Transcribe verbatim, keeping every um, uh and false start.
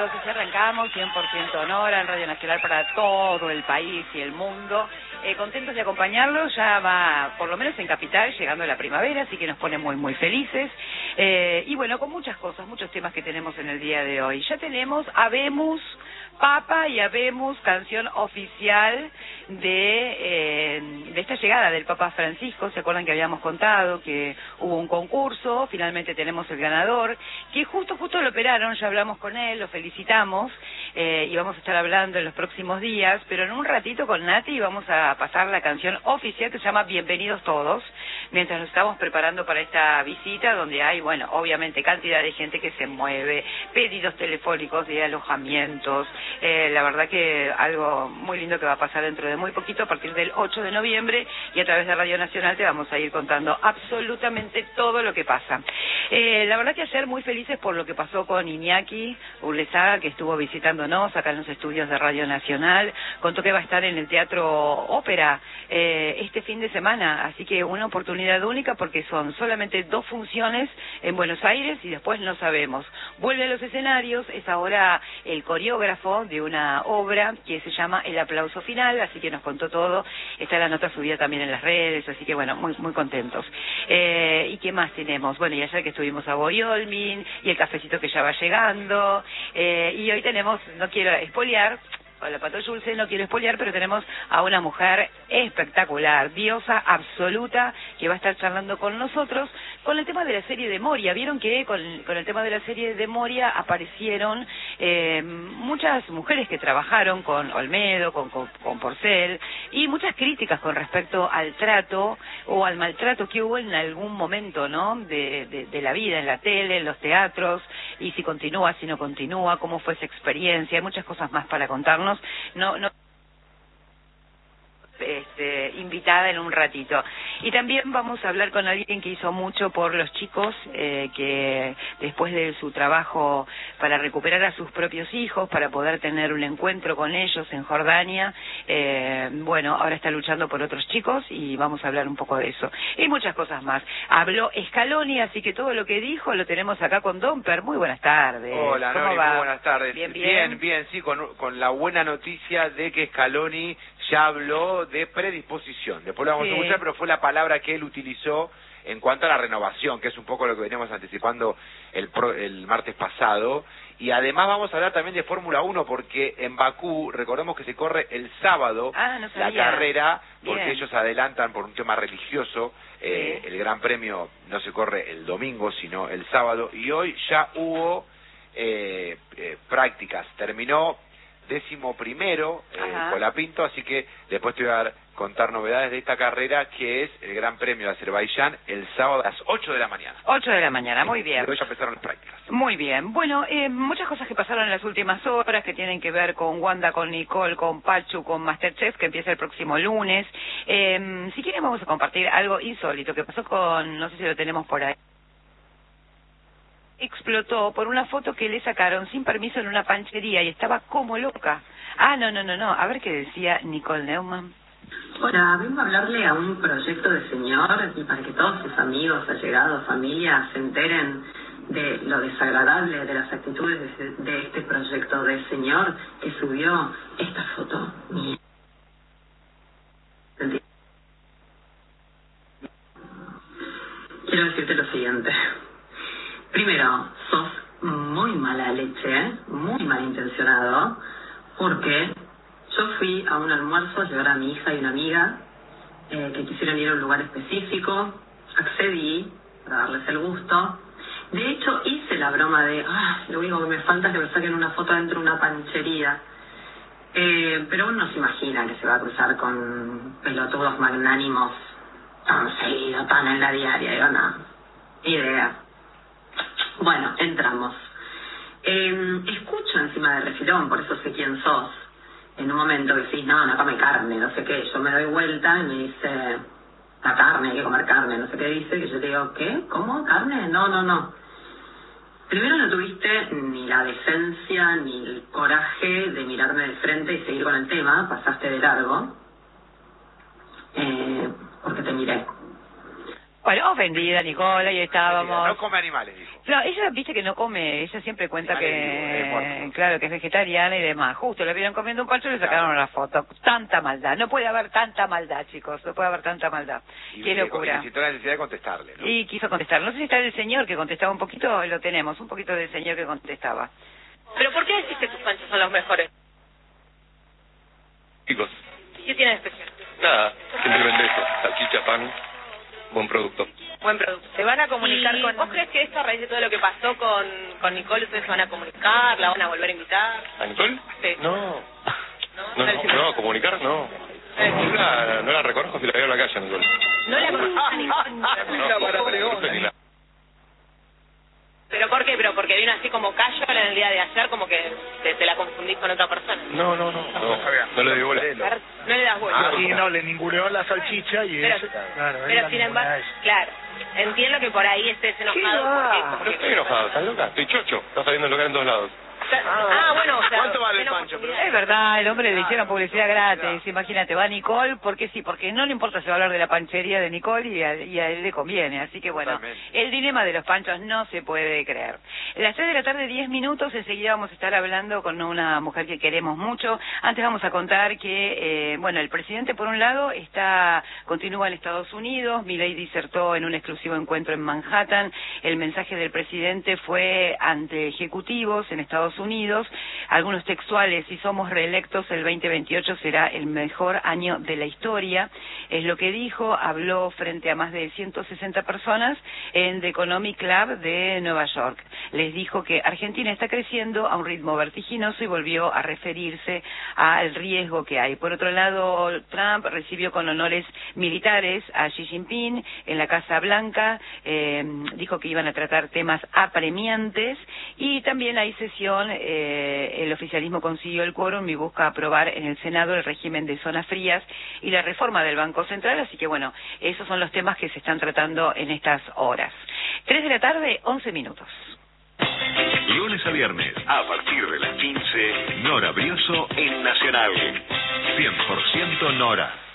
amigos, así arrancamos, cien por ciento Honora en Radio Nacional para todo el país y el mundo. Eh, contentos de acompañarlos, ya va, por lo menos en Capital, llegando la primavera, así que nos pone muy, muy felices. Eh, y bueno, con muchas cosas, muchos temas que tenemos en el día de hoy. Ya tenemos Habemos Papa y Habemos canción oficial de, eh, de esta llegada del Papa Francisco. ¿Se acuerdan que habíamos contado que hubo un concurso? Finalmente tenemos el ganador, que justo, justo lo operaron, ya hablamos con él, lo felicitamos, eh, y vamos a estar hablando en los próximos días, pero en un ratito con Nati vamos a pasar la canción oficial que se llama Bienvenidos Todos, mientras nos estamos preparando para esta visita, donde hay, bueno, obviamente cantidad de gente que se mueve, pedidos telefónicos de alojamientos, eh, la verdad que algo muy lindo que va a pasar dentro de muy poquito, a partir del ocho de noviembre, y a través de Radio Nacional te vamos a ir contando absolutamente todo lo que pasa. Eh, la verdad que ayer muy felices por lo que pasó con Iñaki Urlezaga, que estuvo visitándonos acá en los estudios de Radio Nacional, contó que va a estar en el Teatro Ópera eh, este fin de semana, así que una oportunidad única porque son solamente dos funciones en Buenos Aires y después no sabemos. Vuelve a los escenarios, es ahora el coreógrafo de una obra que se llama El Aplauso Final, así que nos contó todo, está la nota subida también en las redes, así que bueno, muy muy contentos. Eh, ¿Y qué más tenemos? Bueno, y ayer que estuvimos a Boyolmin, y el cafecito que ya va llegando, eh, y hoy tenemos, no quiero espolear, hola Pato Dulce, no quiero espolear, pero tenemos a una mujer espectacular, diosa absoluta, que va a estar charlando con nosotros con el tema de la serie de Moria. Vieron que con, con el tema de la serie de Moria aparecieron eh, muchas mujeres que trabajaron con Olmedo, con, con, con Porcel, y muchas críticas con respecto al trato o al maltrato que hubo en algún momento, ¿no?, de, de, de la vida, en la tele, en los teatros, y si continúa, si no continúa, cómo fue esa experiencia. Hay muchas cosas más para contarnos. No, no, este, invitada en un ratito. Y también vamos a hablar con alguien que hizo mucho por los chicos, eh, que después de su trabajo para recuperar a sus propios hijos, para poder tener un encuentro con ellos en Jordania, eh, bueno, ahora está luchando por otros chicos y vamos a hablar un poco de eso. Y muchas cosas más. Habló Scaloni, así que todo lo que dijo lo tenemos acá con Domper. Muy buenas tardes. Hola, ¿Cómo Nori, va? muy buenas tardes. Bien, bien. Bien, bien, sí, con, con la buena noticia de que Scaloni ya habló de predisposición. Después lo vamos Sí. a escuchar, pero fue la palabra que él utilizó en cuanto a la renovación, que es un poco lo que veníamos anticipando el, pro, el martes pasado. Y además vamos a hablar también de Fórmula uno, porque en Bakú, recordemos que se corre el sábado ah, no la carrera, porque Bien. ellos adelantan por un tema religioso. Eh, Sí. el Gran Premio no se corre el domingo, sino el sábado. Y hoy ya hubo eh, eh, prácticas. Terminó décimo primero eh, Colapinto, así que después te voy a dar, contar novedades de esta carrera, que es el Gran Premio de Azerbaiyán el sábado a las ocho de la mañana. ocho de la mañana, muy bien. Pero ya empezaron las prácticas. Muy bien. Bueno, eh, muchas cosas que pasaron en las últimas horas que tienen que ver con Wanda, con Nicole, con Pachu, con Masterchef, que empieza el próximo lunes. Eh, si quieren vamos a compartir algo insólito que pasó con, no sé si lo tenemos por ahí. Explotó por una foto que le sacaron sin permiso en una panchería y estaba como loca. Ah, no, no, no, no. A ver qué decía Nicole Neumann. Hola, vengo a hablarle a un proyecto de señor y para que todos sus amigos, allegados, familia se enteren de lo desagradable de las actitudes de, de este proyecto de señor que subió esta foto. Quiero decirte lo siguiente. Primero, sos muy mala leche, muy malintencionado, porque yo fui a un almuerzo a llevar a mi hija y una amiga eh, que quisieron ir a un lugar específico, accedí para darles el gusto. De hecho, hice la broma de, ah, lo único que me falta es que me saquen una foto dentro de una panchería. Eh, pero uno no se imagina que se va a cruzar con pelotudos magnánimos tan seguido, tan en la diaria, digo, no, idea. Bueno, entramos. Eh, escucho encima del refilón, por eso sé quién sos. En un momento que decís, no, no come carne, no sé qué. Yo me doy vuelta y me dice, la carne, hay que comer carne, no sé qué dice. Que yo te digo, ¿qué? ¿Cómo? ¿Carne? No, no, no. Primero no tuviste ni la decencia ni el coraje de mirarme de frente y seguir con el tema. Pasaste de largo. Eh, porque te miré. Bueno, ofendida, Nicola, y estábamos... No come animales, dijo. No, ella, viste que no come, ella siempre cuenta que, claro, que es vegetariana y demás. Justo le vieron comiendo un pancho y le sacaron claro. la foto. Tanta maldad, no puede haber tanta maldad, chicos, no puede haber tanta maldad. Y Qué locura. Y la necesidad de contestarle, ¿no? Y quiso contestar. No sé si está el señor que contestaba un poquito, lo tenemos, un poquito del señor que contestaba. ¿Pero por qué decís que tus panchos son los mejores? Chicos. ¿Qué tiene de especial? Nada, simplemente eso, salchicha, pan, buen producto. Buen producto. ¿Se van a comunicar con...? ¿Vos crees que esto, a raíz de todo lo que pasó con, con Nicole, ustedes se van a comunicar, la van a volver a invitar? ¿A Nicole? Sí. No. No, no, no, no comunicar no. No la, no la reconozco si la veo en la calle, Nicole. ¿No la conozco a Nicole? ¿Pero por qué? ¿Pero porque vino así como callo en el día de ayer, como que te, te la confundís con otra persona? No, no, no, no, no le doy bola. No le das bola. Ah, sí, no, le ninguneó la salchicha y pero, ese, claro, pero sin embargo, claro, entiendo que por ahí estés enojado. Porque, como no estoy enojado, ¿estás loca? Estoy chocho, está saliendo loca en todos lados. Ah, bueno, o sea... ¿Cuánto vale el pancho? Es verdad, el hombre le hicieron publicidad gratis, imagínate, va Nicole, porque sí, porque no le importa si va a hablar de la panchería de Nicole y a, y a él le conviene, así que bueno, totalmente. El dilema de los panchos no se puede creer. A las tres de la tarde, diez minutos, enseguida vamos a estar hablando con una mujer que queremos mucho. Antes vamos a contar que, eh, bueno, el presidente por un lado está continúa en Estados Unidos, Milei disertó en un exclusivo encuentro en Manhattan, el mensaje del presidente fue ante ejecutivos en Estados Unidos, algunos textuales: si somos reelectos el veinte veintiocho será el mejor año de la historia, es lo que dijo. Habló frente a más de ciento sesenta personas en The Economic Club de Nueva York. Les dijo que Argentina está creciendo a un ritmo vertiginoso y volvió a referirse al riesgo que hay. Por otro lado, Trump recibió con honores militares a Xi Jinping en la Casa Blanca, eh, dijo que iban a tratar temas apremiantes y también hay sesión. Eh, el oficialismo consiguió el quórum y busca aprobar en el Senado el régimen de zonas frías y la reforma del Banco Central, así que bueno, esos son los temas que se están tratando en estas horas. Tres de la tarde, once minutos. Lunes a viernes, a partir de las quince, Nora Brioso en Nacional. cien por ciento Nora.